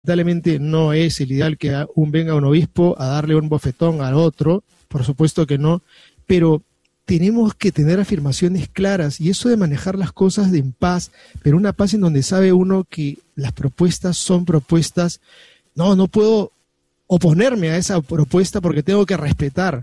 lamentablemente no es el ideal que venga un obispo a darle un bofetón al otro, por supuesto que no, pero tenemos que tener afirmaciones claras, y eso de manejar las cosas en paz, pero una paz en donde sabe uno que las propuestas son propuestas. No puedo oponerme a esa propuesta porque tengo que respetar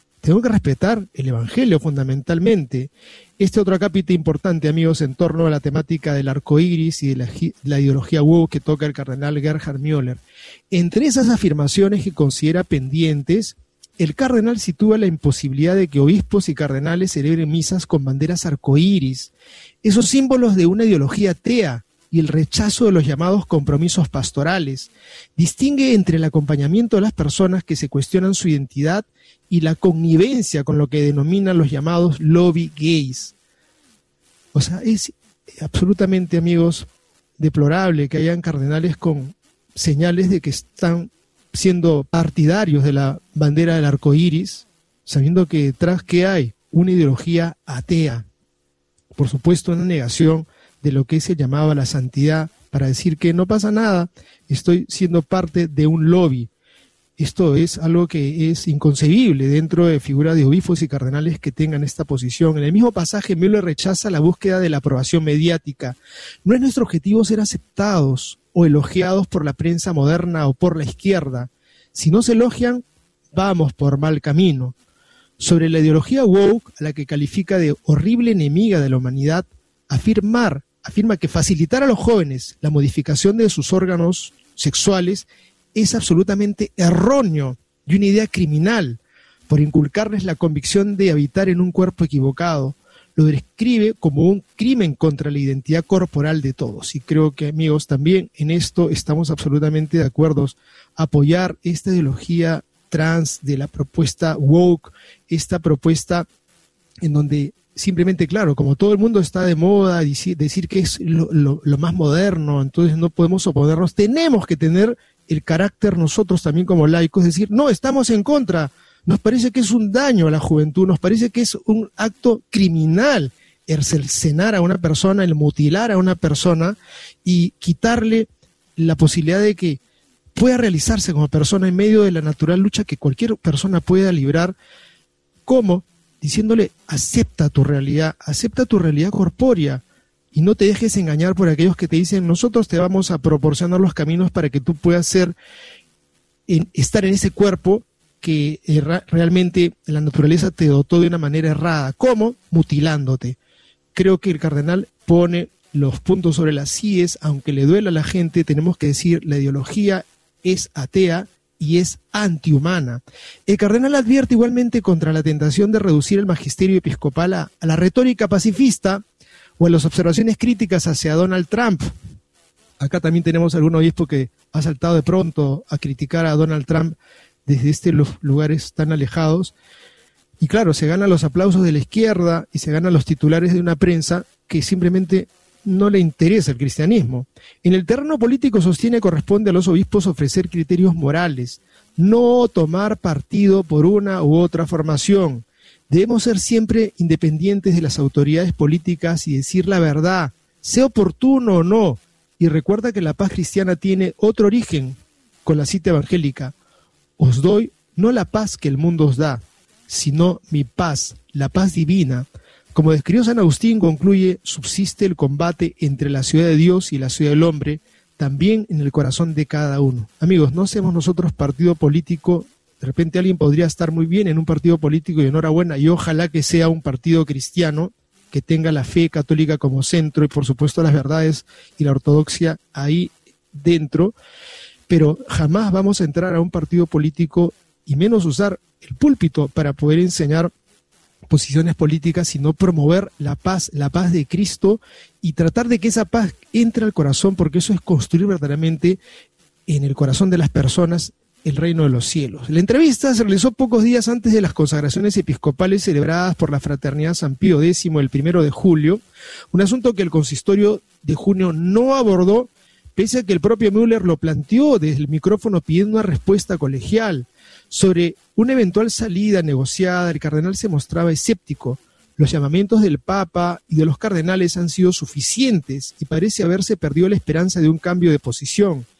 el Evangelio fundamentalmente. Este otro acápite importante, amigos, en torno a la temática del arco iris y de la ideología woke que toca el cardenal Gerhard Müller. Entre esas afirmaciones que considera pendientes, el cardenal sitúa la imposibilidad de que obispos y cardenales celebren misas con banderas arcoíris, esos símbolos de una ideología atea, y el rechazo de los llamados compromisos pastorales. Distingue entre el acompañamiento de las personas que se cuestionan su identidad y la connivencia con lo que denominan los llamados lobby gays. O sea, es absolutamente, amigos, deplorable que hayan cardenales con señales de que están siendo partidarios de la bandera del arco iris, sabiendo que detrás que hay una ideología atea, por supuesto una negación de lo que se llamaba la santidad, para decir que no pasa nada, estoy siendo parte de un lobby. Esto es algo que es inconcebible dentro de figuras de obispos y cardenales que tengan esta posición. En el mismo pasaje, Müller rechaza la búsqueda de la aprobación mediática. No es nuestro objetivo ser aceptados o elogiados por la prensa moderna o por la izquierda. Si no se elogian, vamos por mal camino. Sobre la ideología woke, a la que califica de horrible enemiga de la humanidad, afirma que facilitar a los jóvenes la modificación de sus órganos sexuales es absolutamente erróneo y una idea criminal, por inculcarles la convicción de habitar en un cuerpo equivocado. Lo describe como un crimen contra la identidad corporal de todos. Y creo que, amigos, también en esto estamos absolutamente de acuerdo. Apoyar esta ideología trans de la propuesta woke, esta propuesta en donde simplemente, claro, como todo el mundo está de moda, decir que es lo más moderno, entonces no podemos oponernos. Tenemos que tener el carácter nosotros también como laicos, decir, no, estamos en contra. Nos parece que es un daño a la juventud, nos parece que es un acto criminal el cercenar a una persona, el mutilar a una persona y quitarle la posibilidad de que pueda realizarse como persona en medio de la natural lucha que cualquier persona pueda librar. ¿Cómo? Diciéndole, acepta tu realidad corpórea y no te dejes engañar por aquellos que te dicen, nosotros te vamos a proporcionar los caminos para que tú puedas estar en ese cuerpo que realmente la naturaleza te dotó de una manera errada. ¿Cómo? Mutilándote. Creo que el cardenal pone los puntos sobre las íes, aunque le duela a la gente, tenemos que decir, la ideología es atea y es antihumana. El cardenal advierte igualmente contra la tentación de reducir el magisterio episcopal a la retórica pacifista o a las observaciones críticas hacia Donald Trump. Acá también tenemos algún obispo que ha saltado de pronto a criticar a Donald Trump desde los lugares tan alejados. Y claro, se ganan los aplausos de la izquierda y se ganan los titulares de una prensa que simplemente no le interesa el cristianismo. En el terreno político sostiene corresponde a los obispos ofrecer criterios morales, no tomar partido por una u otra formación. Debemos ser siempre independientes de las autoridades políticas y decir la verdad, sea oportuno o no. Y recuerda que la paz cristiana tiene otro origen, con la cita evangélica. Os doy no la paz que el mundo os da, sino mi paz, la paz divina. Como describió San Agustín, concluye, subsiste el combate entre la ciudad de Dios y la ciudad del hombre, también en el corazón de cada uno. Amigos, no seamos nosotros partido político. De repente alguien podría estar muy bien en un partido político y enhorabuena, y ojalá que sea un partido cristiano, que tenga la fe católica como centro y por supuesto las verdades y la ortodoxia ahí dentro, pero jamás vamos a entrar a un partido político y menos usar el púlpito para poder enseñar posiciones políticas, sino promover la paz de Cristo y tratar de que esa paz entre al corazón, porque eso es construir verdaderamente en el corazón de las personas el reino de los cielos. La entrevista se realizó pocos días antes de las consagraciones episcopales celebradas por la Fraternidad San Pío X el 1 de julio, un asunto que el consistorio de junio no abordó, pese a que el propio Müller lo planteó desde el micrófono pidiendo una respuesta colegial. Sobre una eventual salida negociada, el cardenal se mostraba escéptico. Los llamamientos del Papa y de los cardenales han sido suficientes y parece haberse perdido la esperanza de un cambio de posición.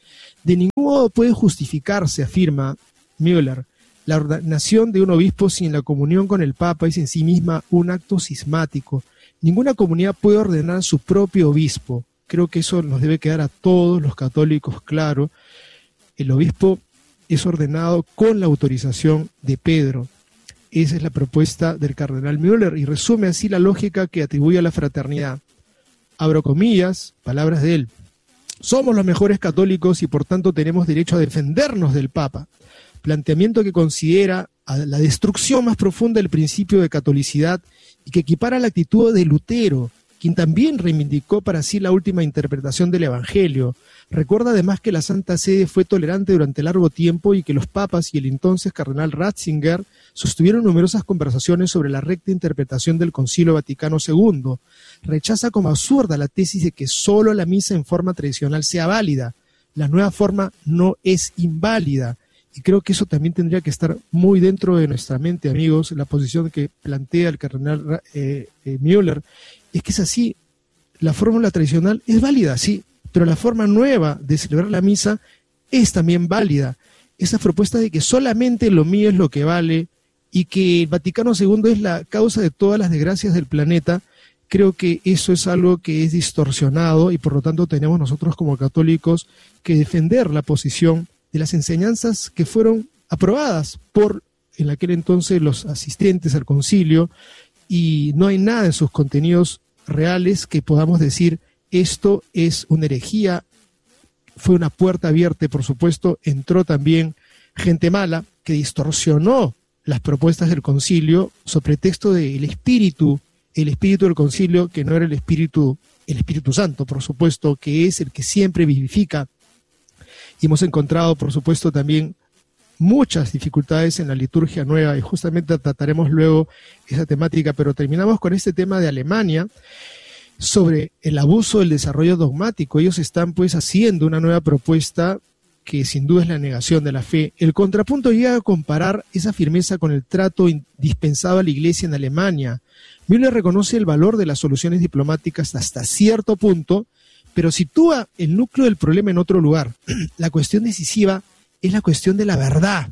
De ningún modo puede justificarse, afirma Müller, la ordenación de un obispo sin la comunión con el Papa es en sí misma un acto cismático. Ninguna comunidad puede ordenar a su propio obispo. Creo que eso nos debe quedar a todos los católicos claro. El obispo es ordenado con la autorización de Pedro. Esa es la propuesta del cardenal Müller y resume así la lógica que atribuye a la fraternidad. Abro comillas, palabras de él. Somos los mejores católicos y por tanto tenemos derecho a defendernos del Papa. Planteamiento que considera a la destrucción más profunda del principio de catolicidad y que equipara la actitud de Lutero, quien también reivindicó para sí la última interpretación del Evangelio. Recuerda además que la Santa Sede fue tolerante durante largo tiempo y que los papas y el entonces cardenal Ratzinger sostuvieron numerosas conversaciones sobre la recta interpretación del Concilio Vaticano II. Rechaza como absurda la tesis de que solo la misa en forma tradicional sea válida. La nueva forma no es inválida. Y creo que eso también tendría que estar muy dentro de nuestra mente, amigos. La posición que plantea el cardenal Müller es que es así. La fórmula tradicional es válida, sí, pero la forma nueva de celebrar la misa es también válida. Esa propuesta de que solamente lo mío es lo que vale y que el Vaticano II es la causa de todas las desgracias del planeta, creo que eso es algo que es distorsionado y por lo tanto tenemos nosotros como católicos que defender la posición de las enseñanzas que fueron aprobadas por en aquel entonces los asistentes al concilio, y no hay nada en sus contenidos reales que podamos decir esto es una herejía. Fue una puerta abierta, por supuesto, entró también gente mala que distorsionó las propuestas del concilio sobre pretexto del espíritu del concilio, que no era el Espíritu Santo, por supuesto, que es el que siempre vivifica. Y hemos encontrado, por supuesto, también muchas dificultades en la liturgia nueva y justamente trataremos luego esa temática, pero terminamos con este tema de Alemania sobre el abuso del desarrollo dogmático. Ellos están pues haciendo una nueva propuesta que sin duda es la negación de la fe. El contrapunto llega a comparar esa firmeza con el trato indispensable a la Iglesia en Alemania. Müller reconoce el valor de las soluciones diplomáticas hasta cierto punto, pero sitúa el núcleo del problema en otro lugar. La cuestión decisiva es la cuestión de la verdad.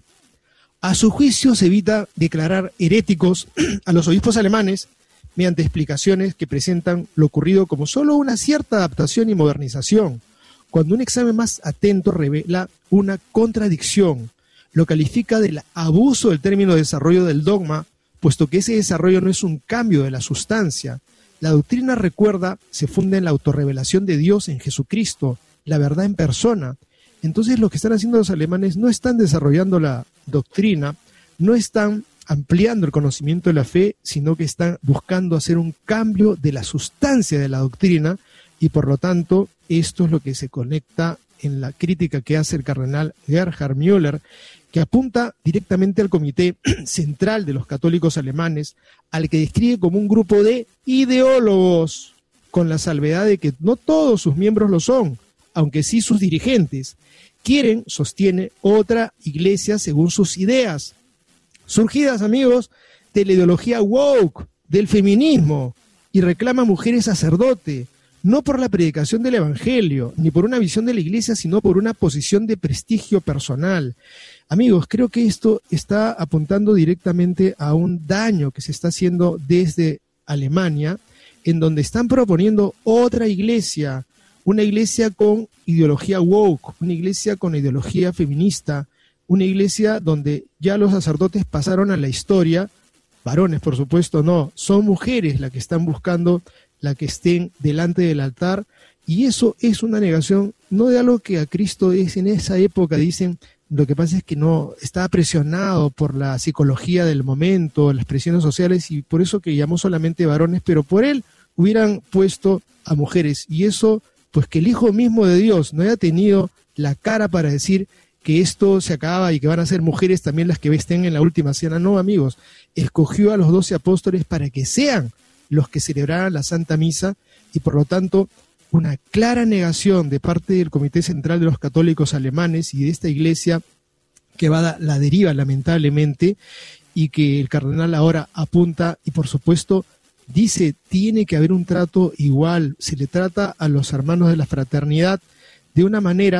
A su juicio se evita declarar heréticos a los obispos alemanes mediante explicaciones que presentan lo ocurrido como solo una cierta adaptación y modernización, cuando un examen más atento revela una contradicción. Lo califica del abuso del término desarrollo del dogma, puesto que ese desarrollo no es un cambio de la sustancia. La doctrina, recuerda, se funda en la autorrevelación de Dios en Jesucristo, la verdad en persona. Entonces lo que están haciendo los alemanes no están desarrollando la doctrina, no están ampliando el conocimiento de la fe, sino que están buscando hacer un cambio de la sustancia de la doctrina y por lo tanto esto es lo que se conecta en la crítica que hace el cardenal Gerhard Müller, que apunta directamente al comité central de los católicos alemanes, al que describe como un grupo de ideólogos, con la salvedad de que no todos sus miembros lo son, aunque sí sus dirigentes. Quieren, sostiene, otra iglesia según sus ideas, surgidas, amigos, de la ideología woke, del feminismo, y reclama mujeres sacerdote, no por la predicación del Evangelio, ni por una visión de la Iglesia, sino por una posición de prestigio personal. Amigos, creo que esto está apuntando directamente a un daño que se está haciendo desde Alemania, en donde están proponiendo otra iglesia, una iglesia con ideología woke, una iglesia con ideología feminista, una iglesia donde ya los sacerdotes pasaron a la historia, varones por supuesto no, son mujeres las que están buscando la que estén delante del altar, y eso es una negación, no de algo que a Cristo es en esa época, dicen, lo que pasa es que no, estaba presionado por la psicología del momento, las presiones sociales, y por eso que llamó solamente varones, pero por él hubieran puesto a mujeres, y eso, pues que el Hijo mismo de Dios no haya tenido la cara para decir que esto se acaba y que van a ser mujeres también las que estén en la última cena. No, amigos, escogió a los 12 apóstoles para que sean los que celebraran la Santa Misa, y por lo tanto una clara negación de parte del Comité Central de los Católicos Alemanes y de esta iglesia que va a la deriva lamentablemente, y que el cardenal ahora apunta y por supuesto dice tiene que haber un trato igual, se le trata a los hermanos de la fraternidad de una manera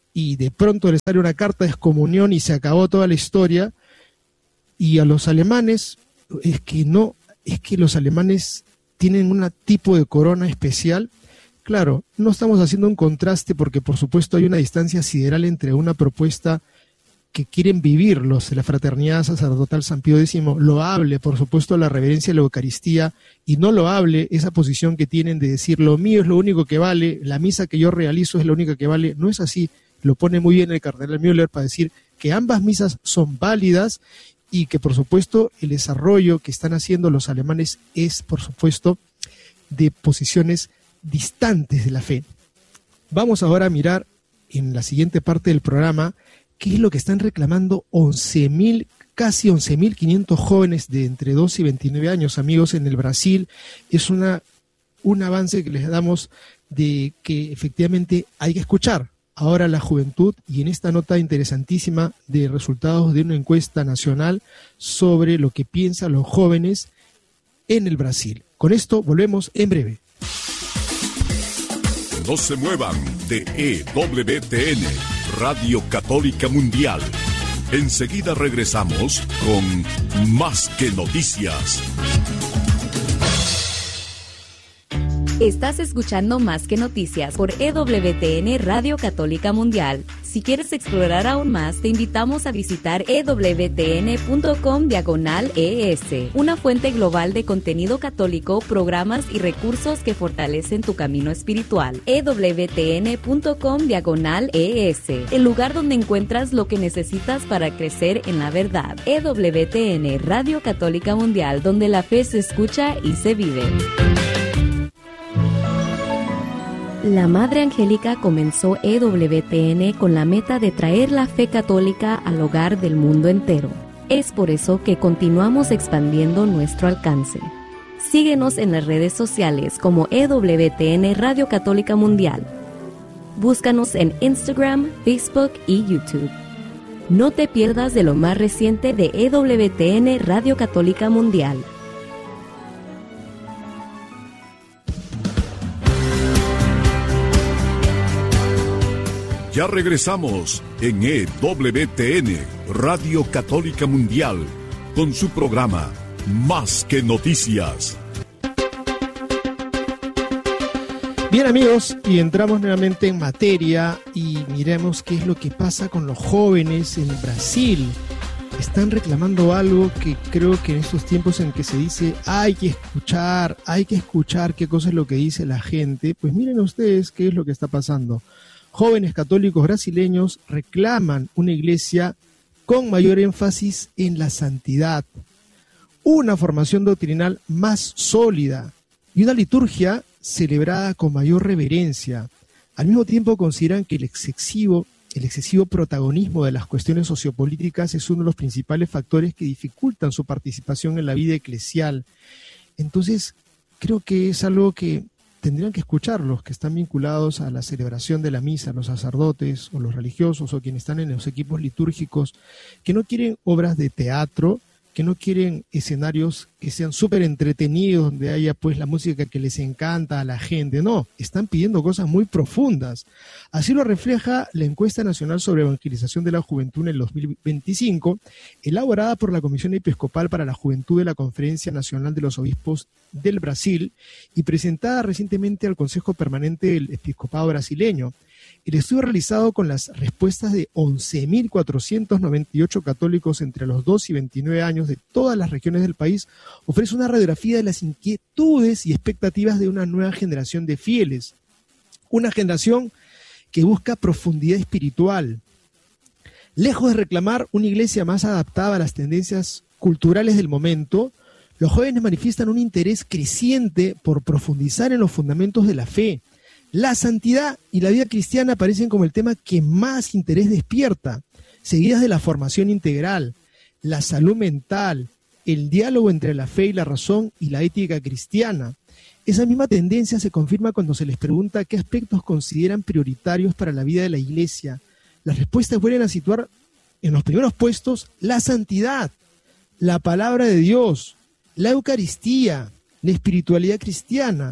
y de pronto les sale una carta de excomunión y se acabó toda la historia. Y a los alemanes, es que los alemanes tienen un tipo de corona especial. Claro, no estamos haciendo un contraste porque por supuesto hay una distancia sideral entre una propuesta que quieren vivir los de la Fraternidad Sacerdotal San Pío X, loable, por supuesto, la reverencia a la Eucaristía, y no loable esa posición que tienen de decir lo mío es lo único que vale, la misa que yo realizo es la única que vale. No es así, lo pone muy bien el cardenal Müller para decir que ambas misas son válidas y que por supuesto el desarrollo que están haciendo los alemanes es por supuesto de posiciones distantes de la fe. Vamos ahora a mirar en la siguiente parte del programa qué es lo que están reclamando casi 11.500 jóvenes de entre 12 y 29 años, amigos, en el Brasil. Es un avance que les damos de que efectivamente hay que escuchar ahora a la juventud, y en esta nota interesantísima de resultados de una encuesta nacional sobre lo que piensan los jóvenes en el Brasil. Con esto volvemos en breve. No se muevan de EWTN, Radio Católica Mundial. Enseguida regresamos con Más que Noticias. Estás escuchando Más que Noticias por EWTN Radio Católica Mundial. Si quieres explorar aún más, te invitamos a visitar ewtn.com/ES, una fuente global de contenido católico, programas y recursos que fortalecen tu camino espiritual. ewtn.com/ES, el lugar donde encuentras lo que necesitas para crecer en la verdad. EWTN Radio Católica Mundial, donde la fe se escucha y se vive. La Madre Angélica comenzó EWTN con la meta de traer la fe católica al hogar del mundo entero. Es por eso que continuamos expandiendo nuestro alcance. Síguenos en las redes sociales como EWTN Radio Católica Mundial. Búscanos en Instagram, Facebook y YouTube. No te pierdas de lo más reciente de EWTN Radio Católica Mundial. Ya regresamos en EWTN, Radio Católica Mundial, con su programa Más que Noticias. Bien, amigos, y entramos nuevamente en materia y miremos qué es lo que pasa con los jóvenes en Brasil. Están reclamando algo que creo que en estos tiempos en que se dice hay que escuchar qué cosa es lo que dice la gente. Pues miren ustedes qué es lo que está pasando. Jóvenes católicos brasileños reclaman una iglesia con mayor énfasis en la santidad, una formación doctrinal más sólida y una liturgia celebrada con mayor reverencia. Al mismo tiempo consideran que el excesivo protagonismo de las cuestiones sociopolíticas es uno de los principales factores que dificultan su participación en la vida eclesial. Entonces, creo que es algo que tendrían que escuchar los que están vinculados a la celebración de la misa, los sacerdotes o los religiosos o quienes están en los equipos litúrgicos, que no quieren obras de teatro, que no quieren escenarios que sean súper entretenidos, donde haya pues la música que les encanta a la gente. No, están pidiendo cosas muy profundas. Así lo refleja la encuesta nacional sobre evangelización de la juventud en el 2025, elaborada por la Comisión Episcopal para la Juventud de la Conferencia Nacional de los Obispos del Brasil y presentada recientemente al Consejo Permanente del Episcopado Brasileño. El estudio realizado con las respuestas de 11.498 católicos entre los 2 y 29 años de todas las regiones del país ofrece una radiografía de las inquietudes y expectativas de una nueva generación de fieles. Una generación que busca profundidad espiritual. Lejos de reclamar una iglesia más adaptada a las tendencias culturales del momento, los jóvenes manifiestan un interés creciente por profundizar en los fundamentos de la fe. La santidad y la vida cristiana aparecen como el tema que más interés despierta, seguidas de la formación integral, la salud mental, el diálogo entre la fe y la razón y la ética cristiana. Esa misma tendencia se confirma cuando se les pregunta qué aspectos consideran prioritarios para la vida de la iglesia. Las respuestas vuelven a situar en los primeros puestos la santidad, la palabra de Dios, la Eucaristía, la espiritualidad cristiana.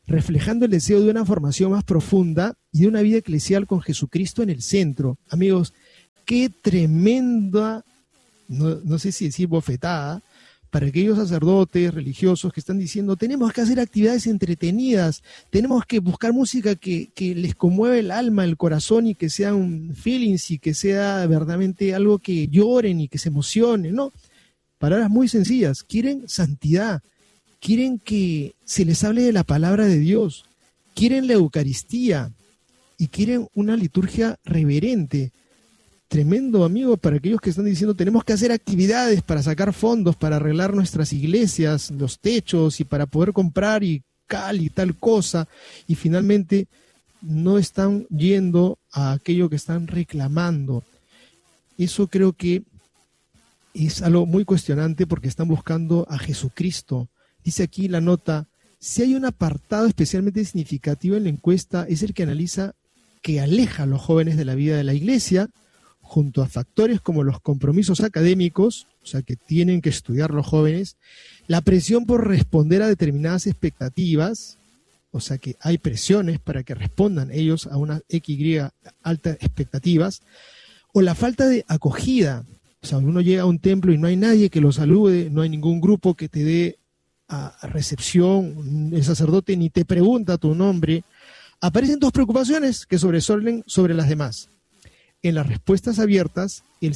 reflejando el deseo de una formación más profunda y de una vida eclesial con Jesucristo en el centro. Amigos, qué tremenda, no sé si decir bofetada, para aquellos sacerdotes religiosos que están diciendo, tenemos que hacer actividades entretenidas, tenemos que buscar música que les conmueva el alma, el corazón, y que sea un feelings, y que sea verdaderamente algo que lloren y que se emocionen, ¿no? Palabras muy sencillas. Quieren santidad, quieren que se les hable de la palabra de Dios, quieren la Eucaristía y quieren una liturgia reverente. Tremendo, amigo, para aquellos que están diciendo tenemos que hacer actividades para sacar fondos, para arreglar nuestras iglesias, los techos, y para poder comprar y tal cosa, y finalmente no están yendo a aquello que están reclamando. Eso creo que es algo muy cuestionante, porque están buscando a Jesucristo. Dice aquí la nota, si hay un apartado especialmente significativo en la encuesta, es el que analiza que aleja a los jóvenes de la vida de la iglesia, junto a factores como los compromisos académicos, o sea que tienen que estudiar los jóvenes, la presión por responder a determinadas expectativas, o sea que hay presiones para que respondan ellos a unas XY altas expectativas, o la falta de acogida. O sea, uno llega a un templo y no hay nadie que lo salude, no hay ningún grupo que te dé a recepción, el sacerdote ni te pregunta tu nombre. Aparecen dos preocupaciones que sobresalen sobre las demás. En las respuestas abiertas, el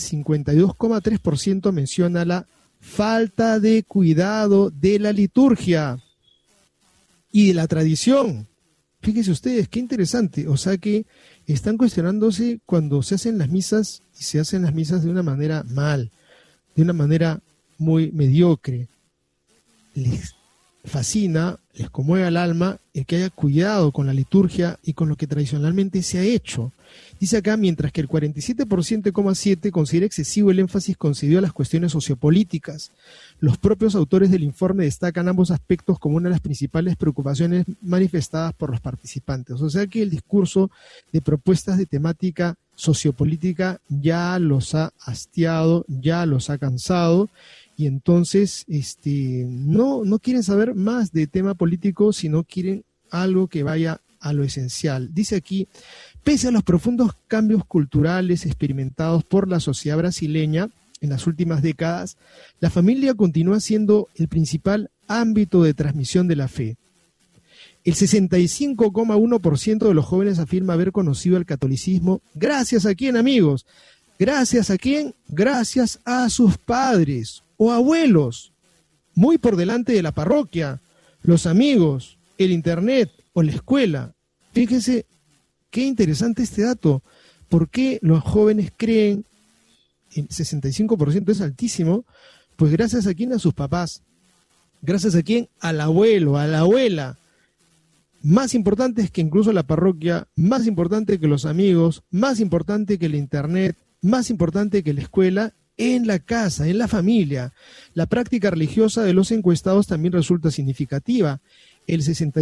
52,3% menciona la falta de cuidado de la liturgia y de la tradición. Fíjense ustedes, qué interesante. O sea que están cuestionándose cuando se hacen las misas, y se hacen las misas de una manera mal, de una manera muy mediocre. Les fascina, les conmueve el alma el que haya cuidado con la liturgia y con lo que tradicionalmente se ha hecho. Dice acá, mientras que el 47,7% considera excesivo el énfasis concedido a las cuestiones sociopolíticas. Los propios autores del informe destacan ambos aspectos como una de las principales preocupaciones manifestadas por los participantes. O sea que el discurso de propuestas de temática sociopolítica ya los ha hastiado, ya los ha cansado, y entonces no quieren saber más de tema político, sino quieren algo que vaya a lo esencial. Dice aquí, pese a los profundos cambios culturales experimentados por la sociedad brasileña en las últimas décadas, la familia continúa siendo el principal ámbito de transmisión de la fe. El 65,1% de los jóvenes afirma haber conocido el catolicismo. ¿Gracias a quién, amigos? ¿Gracias a quién? Gracias a sus padres o abuelos, muy por delante de la parroquia, los amigos, el internet o la escuela. Fíjense qué interesante este dato. ¿Por qué los jóvenes creen, el 65% es altísimo? Pues gracias a quién, a sus papás. Gracias a quién, al abuelo, a la abuela. Más importante que incluso la parroquia, más importante que los amigos, más importante que el internet, más importante que la escuela, en la casa, en la familia. La práctica religiosa de los encuestados también resulta significativa. El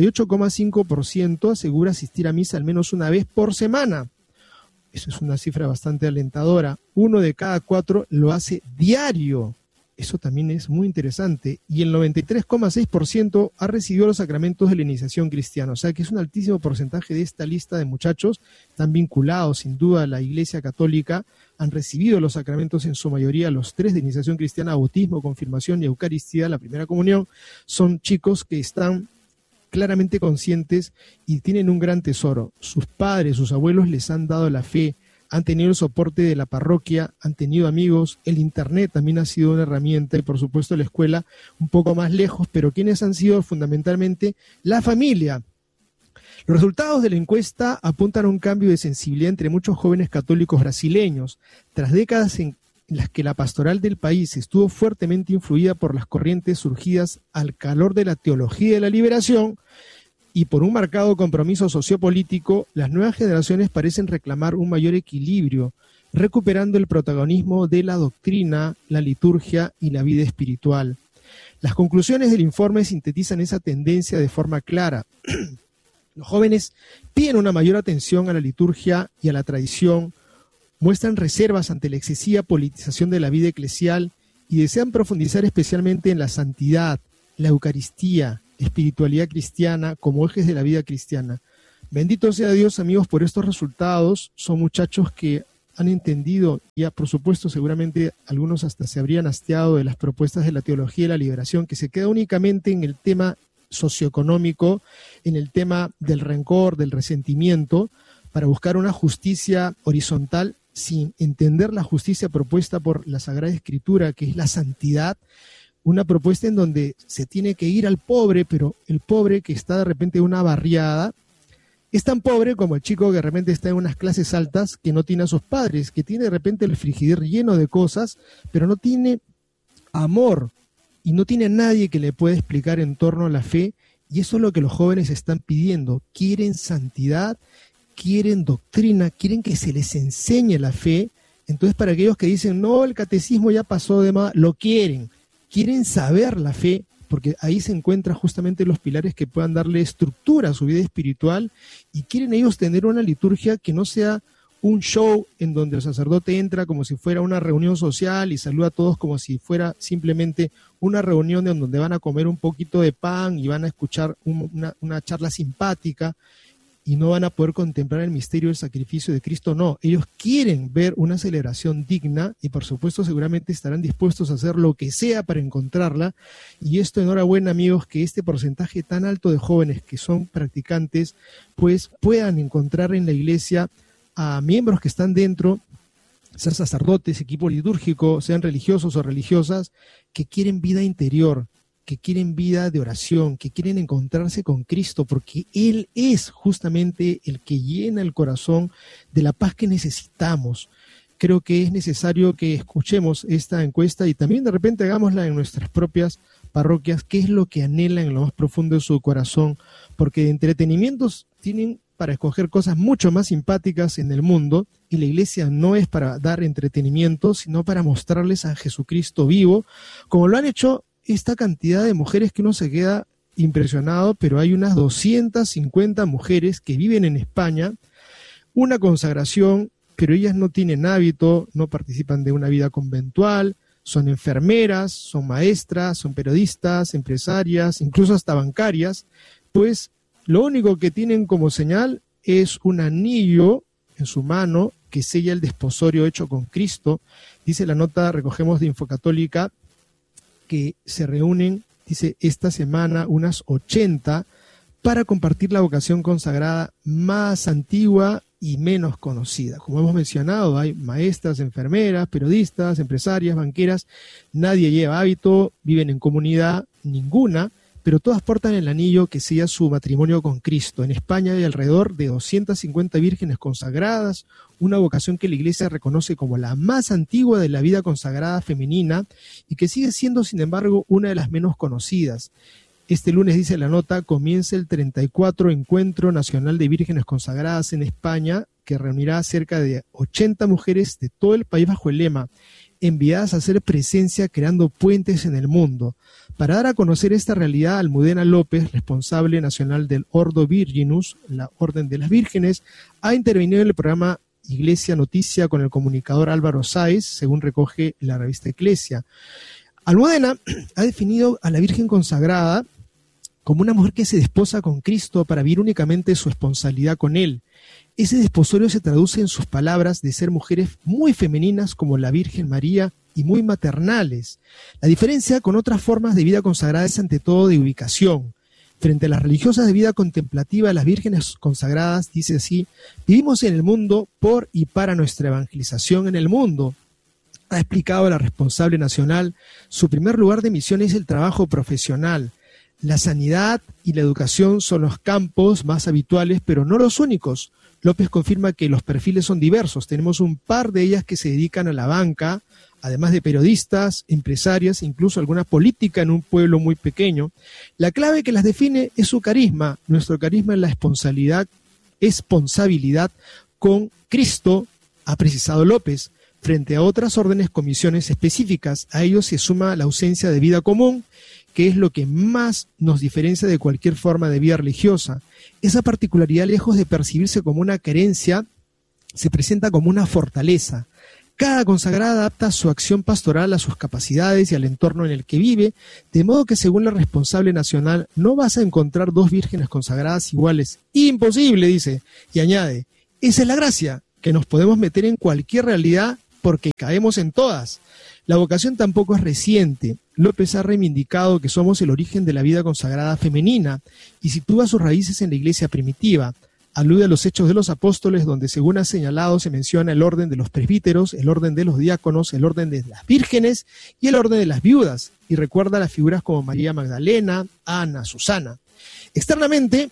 68,5% asegura asistir a misa al menos una vez por semana. Eso es una cifra bastante alentadora. 1 de cada 4 lo hace diario. Eso también es muy interesante. Y el 93,6% ha recibido los sacramentos de la iniciación cristiana. O sea que es un altísimo porcentaje de esta lista de muchachos. Están vinculados sin duda a la Iglesia Católica. Han recibido los sacramentos en su mayoría, los 3 de iniciación cristiana: bautismo, confirmación y Eucaristía, la primera comunión. Son chicos que están claramente conscientes y tienen un gran tesoro. Sus padres, sus abuelos les han dado la fe, han tenido el soporte de la parroquia, han tenido amigos, el internet también ha sido una herramienta, y por supuesto la escuela un poco más lejos, pero ¿quiénes han sido fundamentalmente? La familia. Los resultados de la encuesta apuntan a un cambio de sensibilidad entre muchos jóvenes católicos brasileños. Tras décadas en las que la pastoral del país estuvo fuertemente influida por las corrientes surgidas al calor de la teología de la liberación y por un marcado compromiso sociopolítico, las nuevas generaciones parecen reclamar un mayor equilibrio, recuperando el protagonismo de la doctrina, la liturgia y la vida espiritual. Las conclusiones del informe sintetizan esa tendencia de forma clara. Los jóvenes piden una mayor atención a la liturgia y a la tradición, muestran reservas ante la excesiva politización de la vida eclesial y desean profundizar especialmente en la santidad, la Eucaristía, espiritualidad cristiana como ejes de la vida cristiana. Bendito sea Dios, amigos, por estos resultados. Son muchachos que han entendido, ya por supuesto seguramente algunos hasta se habrían hastiado de las propuestas de la teología de la liberación, que se queda únicamente en el tema socioeconómico, en el tema del rencor, del resentimiento, para buscar una justicia horizontal sin entender la justicia propuesta por la Sagrada Escritura, que es la santidad, una propuesta en donde se tiene que ir al pobre, pero el pobre que está de repente en una barriada, es tan pobre como el chico que de repente está en unas clases altas, que no tiene a sus padres, que tiene de repente el frigider lleno de cosas, pero no tiene amor y no tiene a nadie que le pueda explicar en torno a la fe. Y eso es lo que los jóvenes están pidiendo. Quieren santidad, quieren doctrina, quieren que se les enseñe la fe. Entonces, para aquellos que dicen, no, el catecismo ya pasó de moda, lo quieren saber la fe, porque ahí se encuentran justamente los pilares que puedan darle estructura a su vida espiritual, y quieren ellos tener una liturgia que no sea un show en donde el sacerdote entra como si fuera una reunión social y saluda a todos como si fuera simplemente una reunión en donde van a comer un poquito de pan y van a escuchar una charla simpática y no van a poder contemplar el misterio del sacrificio de Cristo. No, ellos quieren ver una celebración digna y por supuesto seguramente estarán dispuestos a hacer lo que sea para encontrarla. Y esto, enhorabuena, amigos, que este porcentaje tan alto de jóvenes que son practicantes pues puedan encontrar en la iglesia a miembros que están dentro, sean sacerdotes, equipo litúrgico, sean religiosos o religiosas, que quieren vida interior, que quieren vida de oración, que quieren encontrarse con Cristo, porque Él es justamente el que llena el corazón de la paz que necesitamos. Creo que es necesario que escuchemos esta encuesta y también de repente hagámosla en nuestras propias parroquias, qué es lo que anhelan en lo más profundo de su corazón, porque de entretenimientos tienen para escoger cosas mucho más simpáticas en el mundo, y la iglesia no es para dar entretenimiento, sino para mostrarles a Jesucristo vivo, como lo han hecho esta cantidad de mujeres que uno se queda impresionado, pero hay unas 250 mujeres que viven en España, una consagración, pero ellas no tienen hábito, no participan de una vida conventual, son enfermeras, son maestras, son periodistas, empresarias, incluso hasta bancarias, pues lo único que tienen como señal es un anillo en su mano que sella el desposorio hecho con Cristo. Dice la nota, recogemos de Infocatólica, que se reúnen, dice, esta semana unas 80 para compartir la vocación consagrada más antigua y menos conocida. Como hemos mencionado, hay maestras, enfermeras, periodistas, empresarias, banqueras, nadie lleva hábito, viven en comunidad, ninguna, pero todas portan el anillo que sella su matrimonio con Cristo. En España hay alrededor de 250 vírgenes consagradas, una vocación que la Iglesia reconoce como la más antigua de la vida consagrada femenina y que sigue siendo, sin embargo, una de las menos conocidas. Este lunes, dice la nota, comienza el 34 Encuentro Nacional de Vírgenes Consagradas en España, que reunirá a cerca de 80 mujeres de todo el país bajo el lema enviadas a hacer presencia creando puentes en el mundo. Para dar a conocer esta realidad, Almudena López, responsable nacional del Ordo Virginus, la Orden de las Vírgenes, ha intervenido en el programa Iglesia Noticia con el comunicador Álvaro Sáez, según recoge la revista Eclesia. Almudena ha definido a la Virgen consagrada como una mujer que se desposa con Cristo para vivir únicamente su responsabilidad con Él. Ese desposorio se traduce en sus palabras de ser mujeres muy femeninas como la Virgen María y muy maternales. La diferencia con otras formas de vida consagrada es ante todo de ubicación. Frente a las religiosas de vida contemplativa, las vírgenes consagradas, dice así, vivimos en el mundo por y para nuestra evangelización en el mundo. Ha explicado la responsable nacional, su primer lugar de misión es el trabajo profesional. La sanidad y la educación son los campos más habituales, pero no los únicos. López confirma que los perfiles son diversos. Tenemos un par de ellas que se dedican a la banca, además de periodistas, empresarias, incluso alguna política en un pueblo muy pequeño. La clave que las define es su carisma. Nuestro carisma es la esponsabilidad con Cristo, ha precisado López, frente a otras órdenes, comisiones específicas. A ello se suma la ausencia de vida común, que es lo que más nos diferencia de cualquier forma de vida religiosa. Esa particularidad, lejos de percibirse como una carencia, se presenta como una fortaleza. Cada consagrada adapta su acción pastoral a sus capacidades y al entorno en el que vive, de modo que según la responsable nacional no vas a encontrar 2 vírgenes consagradas iguales. Imposible, dice, y añade, esa es la gracia, que nos podemos meter en cualquier realidad porque caemos en todas. La vocación tampoco es reciente. López ha reivindicado que somos el origen de la vida consagrada femenina y sitúa sus raíces en la iglesia primitiva. Alude a los Hechos de los Apóstoles, donde según ha señalado se menciona el orden de los presbíteros, el orden de los diáconos, el orden de las vírgenes y el orden de las viudas, y recuerda las figuras como María Magdalena, Ana, Susana. Externamente,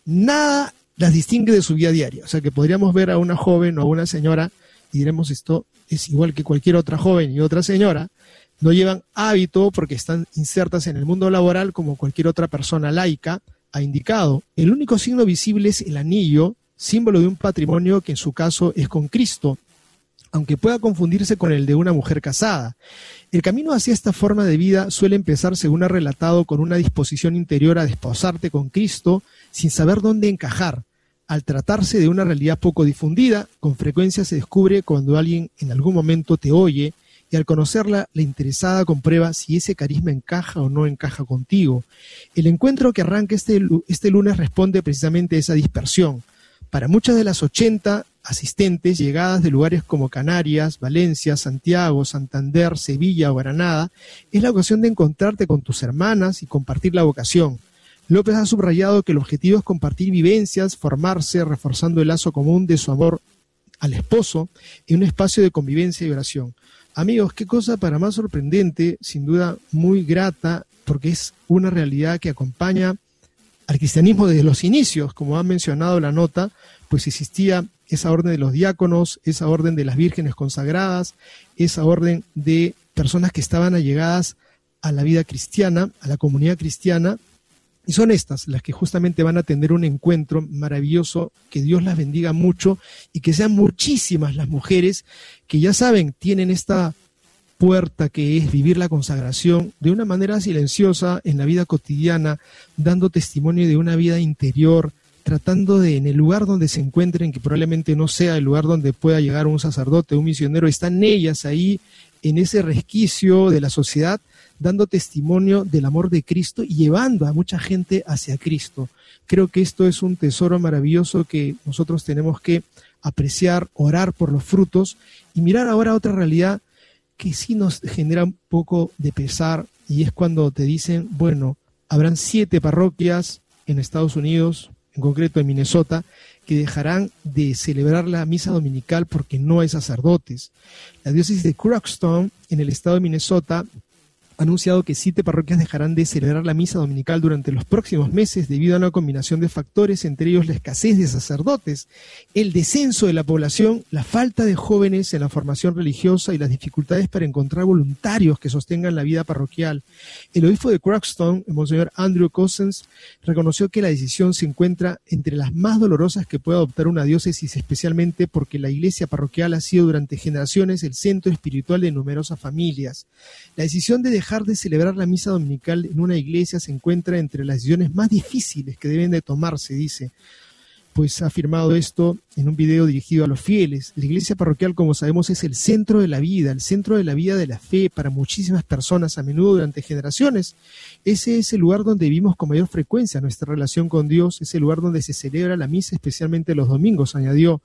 nada las distingue de su vida diaria, o sea que podríamos ver a una joven o a una señora y diremos esto es igual que cualquier otra joven y otra señora, no llevan hábito porque están insertas en el mundo laboral como cualquier otra persona laica. Ha indicado, el único signo visible es el anillo, símbolo de un patrimonio que en su caso es con Cristo, aunque pueda confundirse con el de una mujer casada. El camino hacia esta forma de vida suele empezar, según ha relatado, con una disposición interior a desposarte con Cristo sin saber dónde encajar. Al tratarse de una realidad poco difundida, con frecuencia se descubre cuando alguien en algún momento te oye, y al conocerla, la interesada comprueba si ese carisma encaja o no encaja contigo. El encuentro que arranca este lunes responde precisamente a esa dispersión. Para muchas de las 80 asistentes llegadas de lugares como Canarias, Valencia, Santiago, Santander, Sevilla o Granada, es la ocasión de encontrarte con tus hermanas y compartir la vocación. López ha subrayado que el objetivo es compartir vivencias, formarse, reforzando el lazo común de su amor al esposo en un espacio de convivencia y oración. Amigos, qué cosa para más sorprendente, sin duda muy grata, porque es una realidad que acompaña al cristianismo desde los inicios. Como ha mencionado la nota, pues existía esa orden de los diáconos, esa orden de las vírgenes consagradas, esa orden de personas que estaban allegadas a la vida cristiana, a la comunidad cristiana, y son estas las que justamente van a tener un encuentro maravilloso. Que Dios las bendiga mucho y que sean muchísimas las mujeres que ya saben, tienen esta puerta que es vivir la consagración de una manera silenciosa en la vida cotidiana, dando testimonio de una vida interior, tratando de, en el lugar donde se encuentren, que probablemente no sea el lugar donde pueda llegar un sacerdote, un misionero, están ellas ahí en ese resquicio de la sociedad, dando testimonio del amor de Cristo y llevando a mucha gente hacia Cristo. Creo que esto es un tesoro maravilloso que nosotros tenemos que apreciar, orar por los frutos y mirar ahora otra realidad que sí nos genera un poco de pesar, y es cuando te dicen, bueno, habrán 7 parroquias en Estados Unidos, en concreto en Minnesota, que dejarán de celebrar la misa dominical porque no hay sacerdotes. La diócesis de Crookston, en el estado de Minnesota, ha anunciado que 7 parroquias dejarán de celebrar la misa dominical durante los próximos meses debido a una combinación de factores, entre ellos la escasez de sacerdotes, el descenso de la población, la falta de jóvenes en la formación religiosa y las dificultades para encontrar voluntarios que sostengan la vida parroquial. El obispo de Crookston, el monseñor Andrew Cousins, reconoció que la decisión se encuentra entre las más dolorosas que puede adoptar una diócesis, especialmente porque la iglesia parroquial ha sido durante generaciones el centro espiritual de numerosas familias. La decisión de dejar de celebrar la misa dominical en una iglesia se encuentra entre las decisiones más difíciles que deben de tomarse, dice. Pues ha afirmado esto en un video dirigido a los fieles. La iglesia parroquial, como sabemos, es el centro de la vida, el centro de la vida de la fe para muchísimas personas, a menudo durante generaciones. Ese es el lugar donde vivimos con mayor frecuencia nuestra relación con Dios, es el lugar donde se celebra la misa, especialmente los domingos, añadió.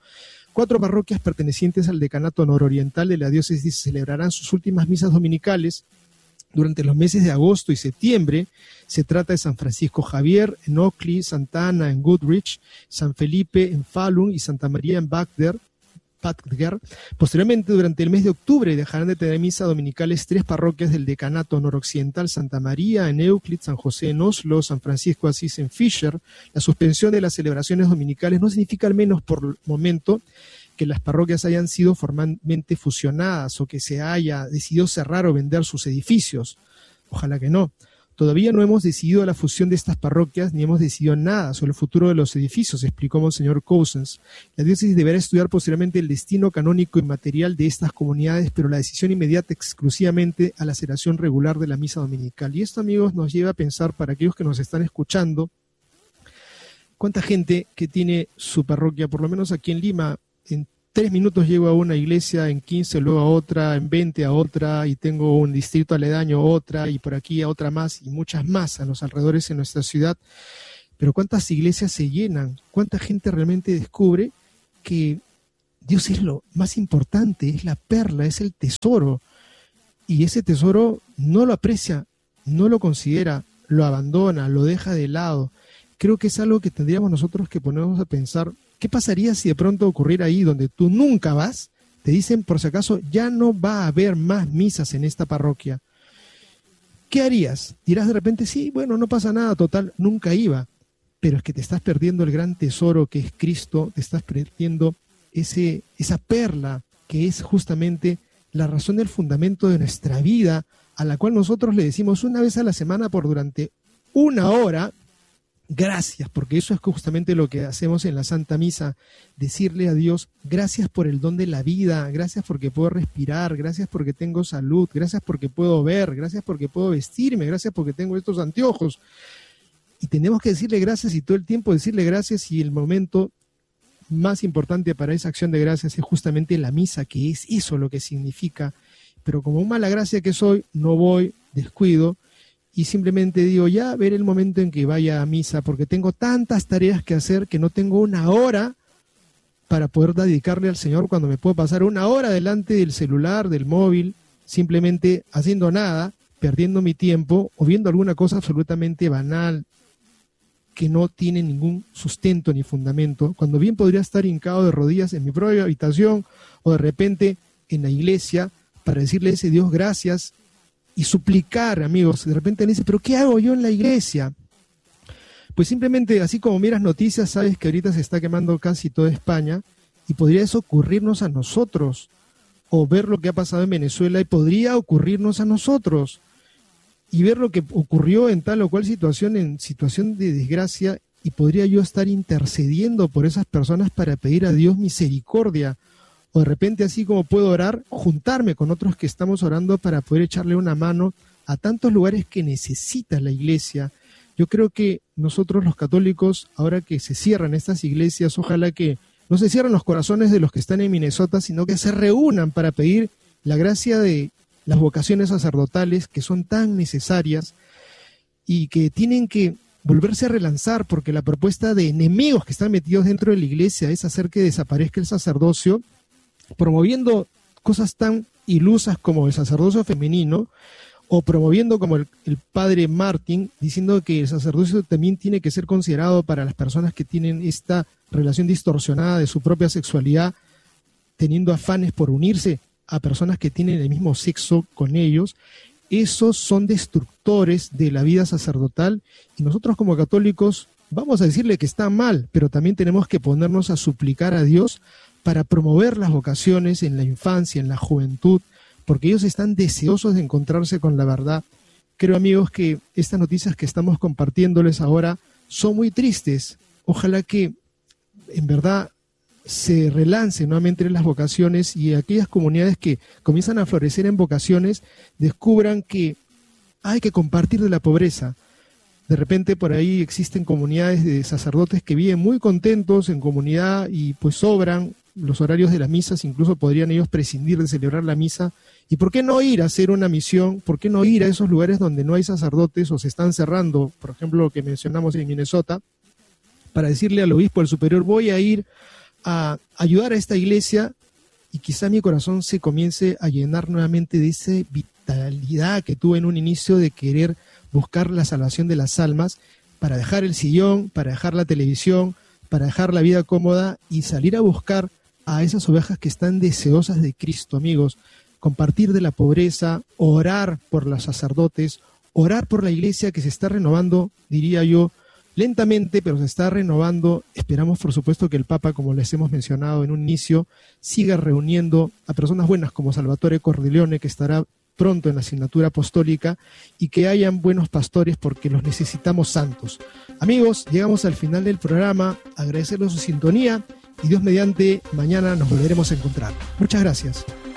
4 parroquias pertenecientes al decanato nororiental de la diócesis celebrarán sus últimas misas dominicales durante los meses de agosto y septiembre. Se trata de San Francisco Javier en Oakley, Santa Ana en Goodrich, San Felipe en Falun y Santa María en Badger. Posteriormente, durante el mes de octubre, dejarán de tener misa dominicales 3 parroquias del decanato noroccidental: Santa María en Euclid, San José en Oslo, San Francisco Asís en Fisher. La suspensión de las celebraciones dominicales no significa, al menos por el momento, que las parroquias hayan sido formalmente fusionadas o que se haya decidido cerrar o vender sus edificios. Ojalá que no. Todavía no hemos decidido la fusión de estas parroquias ni hemos decidido nada sobre el futuro de los edificios, explicó Monseñor Cousins. La diócesis deberá estudiar posteriormente el destino canónico y material de estas comunidades, pero la decisión inmediata exclusivamente a la celebración regular de la misa dominical. Y esto, amigos, nos lleva a pensar, para aquellos que nos están escuchando, cuánta gente que tiene su parroquia, por lo menos aquí en Lima, en 3 minutos llego a una iglesia, en 15 luego a otra, en 20 a otra, y tengo un distrito aledaño a otra, y por aquí a otra más, y muchas más a los alrededores en nuestra ciudad. Pero ¿cuántas iglesias se llenan? ¿Cuánta gente realmente descubre que Dios es lo más importante, es la perla, es el tesoro? Y ese tesoro no lo aprecia, no lo considera, lo abandona, lo deja de lado. Creo que es algo que tendríamos nosotros que ponernos a pensar. ¿Qué pasaría si de pronto ocurriera ahí donde tú nunca vas? Te dicen, por si acaso, ya no va a haber más misas en esta parroquia. ¿Qué harías? Dirás de repente, sí, bueno, no pasa nada, total, nunca iba. Pero es que te estás perdiendo el gran tesoro que es Cristo, te estás perdiendo esa perla que es justamente la razón del fundamento de nuestra vida, a la cual nosotros le decimos una vez a la semana por durante 1 hora, gracias, porque eso es justamente lo que hacemos en la Santa Misa, decirle a Dios, gracias por el don de la vida, gracias porque puedo respirar, gracias porque tengo salud, gracias porque puedo ver, gracias porque puedo vestirme, gracias porque tengo estos anteojos. Y tenemos que decirle gracias y todo el tiempo decirle gracias, y el momento más importante para esa acción de gracias es justamente la misa, que es eso lo que significa. Pero como mala gracia que soy, no voy, descuido, y simplemente digo, ya veré el momento en que vaya a misa, porque tengo tantas tareas que hacer que no tengo 1 hora para poder dedicarle al Señor, cuando me puedo pasar 1 hora delante del celular, del móvil, simplemente haciendo nada, perdiendo mi tiempo o viendo alguna cosa absolutamente banal que no tiene ningún sustento ni fundamento, cuando bien podría estar hincado de rodillas en mi propia habitación o de repente en la iglesia para decirle a ese Dios gracias y suplicar, amigos. De repente me dice, ¿pero qué hago yo en la iglesia? Pues simplemente, así como miras noticias, sabes que ahorita se está quemando casi toda España, y podría eso ocurrirnos a nosotros, o ver lo que ha pasado en Venezuela y podría ocurrirnos a nosotros, y ver lo que ocurrió en tal o cual situación, en situación de desgracia, y podría yo estar intercediendo por esas personas para pedir a Dios misericordia, o de repente, así como puedo orar, juntarme con otros que estamos orando para poder echarle una mano a tantos lugares que necesita la iglesia. Yo creo que nosotros los católicos, ahora que se cierran estas iglesias, ojalá que no se cierren los corazones de los que están en Minnesota, sino que se reúnan para pedir la gracia de las vocaciones sacerdotales, que son tan necesarias y que tienen que volverse a relanzar, porque la propuesta de enemigos que están metidos dentro de la iglesia es hacer que desaparezca el sacerdocio, promoviendo cosas tan ilusas como el sacerdocio femenino, o promoviendo como el padre Martin, diciendo que el sacerdocio también tiene que ser considerado para las personas que tienen esta relación distorsionada de su propia sexualidad, teniendo afanes por unirse a personas que tienen el mismo sexo con ellos. Esos son destructores de la vida sacerdotal, y nosotros como católicos vamos a decirle que está mal, pero también tenemos que ponernos a suplicar a Dios para promover las vocaciones en la infancia, en la juventud, porque ellos están deseosos de encontrarse con la verdad. Creo, amigos, que estas noticias que estamos compartiéndoles ahora son muy tristes. Ojalá que en verdad se relancen nuevamente las vocaciones, y aquellas comunidades que comienzan a florecer en vocaciones descubran que hay que compartir de la pobreza. De repente por ahí existen comunidades de sacerdotes que viven muy contentos en comunidad y pues sobran los horarios de las misas, incluso podrían ellos prescindir de celebrar la misa. ¿Y por qué no ir a hacer una misión? ¿Por qué no ir a esos lugares donde no hay sacerdotes o se están cerrando? Por ejemplo, lo que mencionamos en Minnesota, para decirle al obispo, al superior, voy a ir a ayudar a esta iglesia, y quizá mi corazón se comience a llenar nuevamente de esa vitalidad que tuve en un inicio de querer buscar la salvación de las almas, para dejar el sillón, para dejar la televisión, para dejar la vida cómoda y salir a buscar a esas ovejas que están deseosas de Cristo, amigos. Compartir de la pobreza, orar por los sacerdotes, orar por la iglesia que se está renovando, diría yo, lentamente, pero se está renovando. Esperamos, por supuesto, que el Papa, como les hemos mencionado en un inicio, siga reuniendo a personas buenas como Salvatore Cordileone, que estará pronto en la asignatura apostólica, y que hayan buenos pastores, porque los necesitamos santos. Amigos, llegamos al final del programa. Agradecerles su sintonía, y Dios mediante, mañana nos volveremos a encontrar. Muchas gracias.